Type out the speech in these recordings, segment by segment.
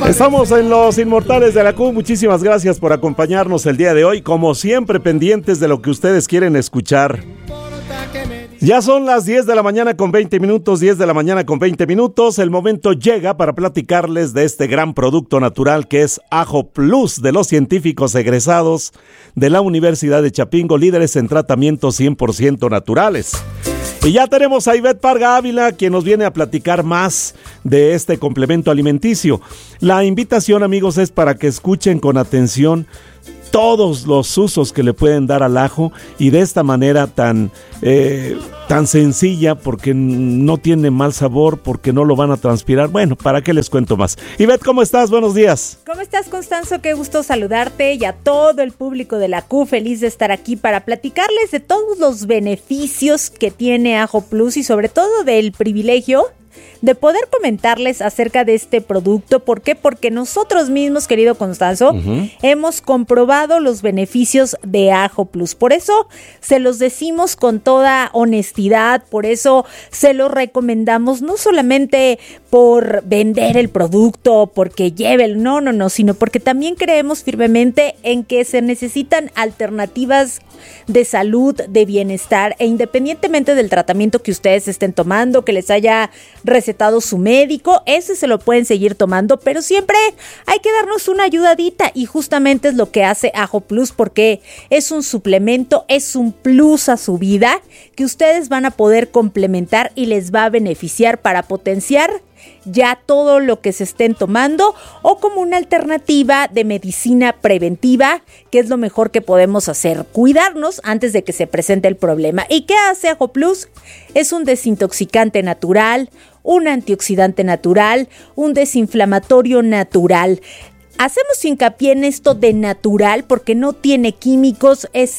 Estamos en Los Inmortales de la Q. Muchísimas gracias por acompañarnos el día de hoy. Como siempre, pendientes de lo que ustedes quieren escuchar. Ya son las 10 de la mañana con 20 minutos, 10 de la mañana con 20 minutos. El momento llega para platicarles de este gran producto natural que es Ajo Plus, de los científicos egresados de la Universidad de Chapingo, líderes en tratamientos 100% naturales. Y ya tenemos a Ivette Parga Ávila, quien nos viene a platicar más de este complemento alimenticio. La invitación, amigos, es para que escuchen con atención todos los usos que le pueden dar al ajo y de esta manera tan sencilla, porque no tiene mal sabor, porque no lo van a transpirar. Bueno, ¿para qué les cuento más? Ivette, ¿cómo estás? Buenos días. ¿Cómo estás, Constanzo? Qué gusto saludarte y a todo el público de la Q. Feliz de estar aquí para platicarles de todos los beneficios que tiene Ajo Plus y sobre todo del privilegio de poder comentarles acerca de este producto. ¿Por qué? Porque nosotros mismos, querido Constanzo, hemos comprobado los beneficios de Ajo Plus. Por eso se los decimos con toda honestidad, por eso se los recomendamos, no solamente por vender el producto, porque no, sino porque también creemos firmemente en que se necesitan alternativas de salud, de bienestar, e independientemente del tratamiento que ustedes estén tomando, que les haya recetado su médico, ese se lo pueden seguir tomando, pero siempre hay que darnos una ayudadita y justamente es lo que hace Ajo Plus, porque es un suplemento, es un plus a su vida que ustedes van a poder complementar y les va a beneficiar para potenciar ya todo lo que se estén tomando o como una alternativa de medicina preventiva, que es lo mejor que podemos hacer, cuidarnos antes de que se presente el problema. ¿Y qué hace Ajo Plus? Es un desintoxicante natural, un antioxidante natural, un desinflamatorio natural. Hacemos hincapié en esto de natural porque no tiene químicos, es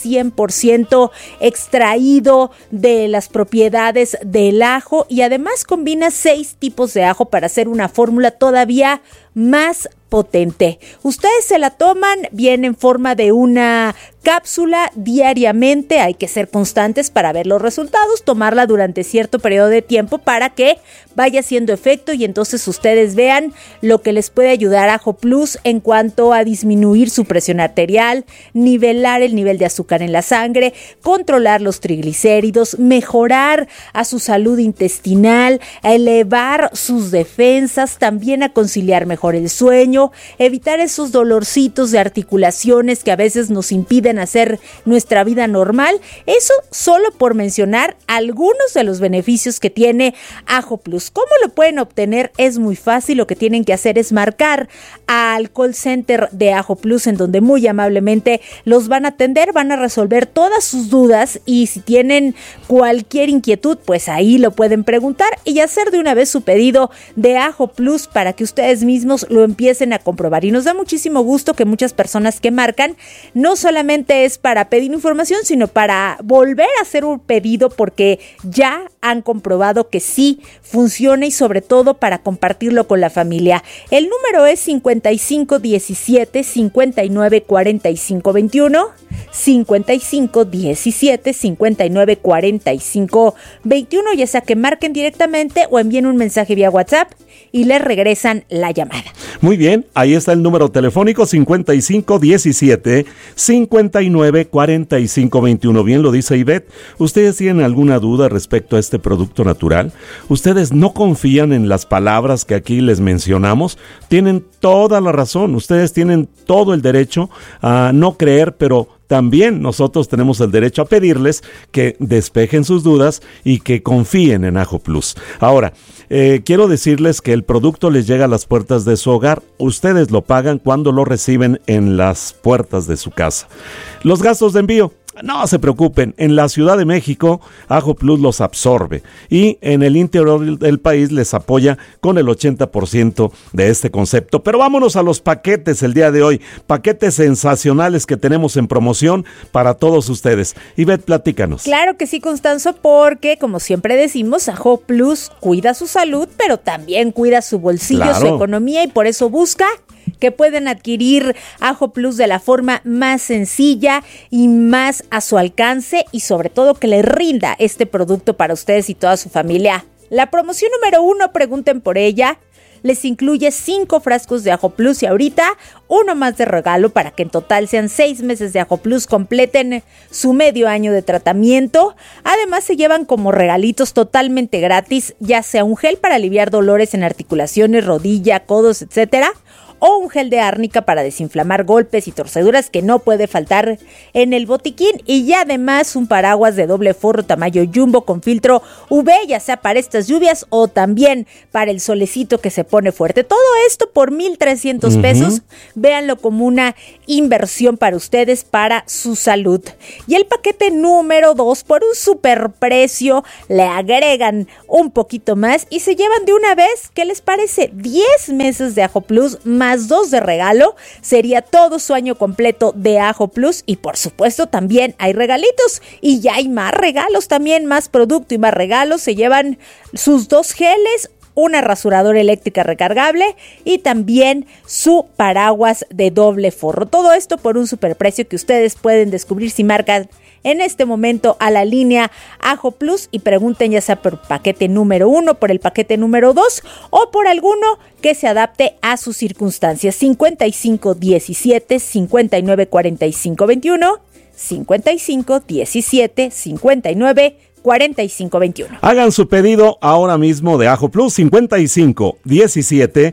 100% extraído de las propiedades del ajo y además combina 6 tipos de ajo para hacer una fórmula todavía más potente. Ustedes se la toman, viene en forma de una cápsula diariamente, hay que ser constantes para ver los resultados, tomarla durante cierto periodo de tiempo para que vaya haciendo efecto y entonces ustedes vean lo que les puede ayudar Ajo Plus en cuanto a disminuir su presión arterial, nivelar el nivel de azúcar en la sangre, controlar los triglicéridos, mejorar a su salud intestinal, a elevar sus defensas, también a conciliar mejor el sueño, evitar esos dolorcitos de articulaciones que a veces nos impiden hacer nuestra vida normal. Eso solo por mencionar algunos de los beneficios que tiene Ajo Plus. ¿Cómo lo pueden obtener? Es muy fácil, lo que tienen que hacer es marcar al call center de Ajo Plus, en donde muy amablemente los van a atender, van a resolver todas sus dudas y si tienen cualquier inquietud, pues ahí lo pueden preguntar y hacer de una vez su pedido de Ajo Plus para que ustedes mismos lo empiecen a comprobar. Y nos da muchísimo gusto que muchas personas que marcan no solamente es para pedir información, sino para volver a hacer un pedido porque ya han comprobado que sí funciona y sobre todo para compartirlo con la familia. El número es 5517 59 45 21, 5517 59 45 21, ya sea que marquen directamente o envíen un mensaje vía WhatsApp y les regresan la llamada. Muy bien, ahí está el número telefónico 5517 59 45 21. Bien lo dice Ivette. ¿Ustedes tienen alguna duda respecto a este producto natural? ¿Ustedes no confían en las palabras que aquí les mencionamos? Tienen toda la razón. Ustedes tienen todo el derecho a no creer, pero también nosotros tenemos el derecho a pedirles que despejen sus dudas y que confíen en Ajo Plus. Ahora, quiero decirles que el producto les llega a las puertas de su hogar. Ustedes lo pagan cuando lo reciben en las puertas de su casa. Los gastos de envío, no se preocupen, en la Ciudad de México Ajo Plus los absorbe y en el interior del país les apoya con el 80% de este concepto. Pero vámonos a los paquetes el día de hoy, paquetes sensacionales que tenemos en promoción para todos ustedes. Ivette, platícanos. Claro que sí, Constanzo, porque como siempre decimos, Ajo Plus cuida su salud, pero también cuida su bolsillo, claro, su economía, y por eso busca que pueden adquirir Ajo Plus de la forma más sencilla y más a su alcance y sobre todo que les rinda este producto para ustedes y toda su familia. La promoción número 1, pregunten por ella. les incluye 5 frascos de Ajo Plus y ahorita uno más de regalo para que en total sean 6 meses de Ajo Plus, completen su medio año de tratamiento. Además se llevan como regalitos totalmente gratis, ya sea un gel para aliviar dolores en articulaciones, rodilla, codos, etcétera, o un gel de árnica para desinflamar golpes y torceduras que no puede faltar en el botiquín, y ya además un paraguas de doble forro tamaño jumbo con filtro UV, ya sea para estas lluvias o también para el solecito que se pone fuerte. Todo esto por 1,300 pesos. Véanlo como una inversión para ustedes, para su salud. Y el paquete número 2, por un superprecio, le agregan un poquito más y se llevan de una vez, ¿qué les parece? 10 meses de Ajo Plus más 2 de regalo. Sería todo su año completo de Ajo Plus, y por supuesto también hay regalitos y ya hay más regalos también, más producto y más regalos. Se llevan sus 2 geles, una rasuradora eléctrica recargable y también su paraguas de doble forro. Todo esto por un superprecio que ustedes pueden descubrir si marcan en este momento a la línea Ajo Plus y pregunten, ya sea por paquete número 1, por el paquete número 2 o por alguno que se adapte a sus circunstancias. 55 17 59 45 21, 55 17 59 45 21. Hagan su pedido ahora mismo de Ajo Plus. 55 17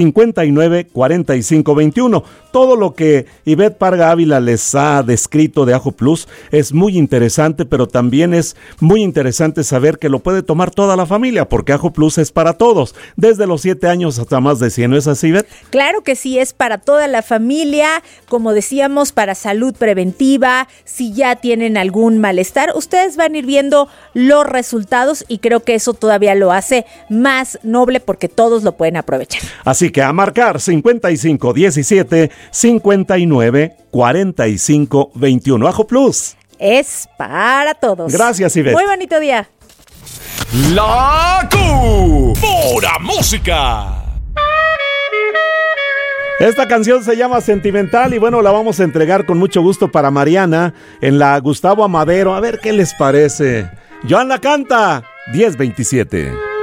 59 45 21. Todo lo que Ivette Parga Ávila les ha descrito de Ajo Plus es muy interesante, pero también es muy interesante saber que lo puede tomar toda la familia, porque Ajo Plus es para todos, desde los 7 años hasta más de 100, ¿no es así, Ivette? Claro que sí, es para toda la familia, como decíamos, para salud preventiva. Si ya tienen algún malestar, ustedes van a ir viendo los resultados y creo que eso todavía lo hace más noble porque todos lo pueden aprovechar. Así que a marcar 55 17 59 45 21. Ajo Plus es para todos. Gracias, Ivette. Muy bonito día. La Pura Música. Esta canción se llama Sentimental y bueno, la vamos a entregar con mucho gusto para Mariana en la Gustavo Amadero. A ver qué les parece. Joan la canta, 1027.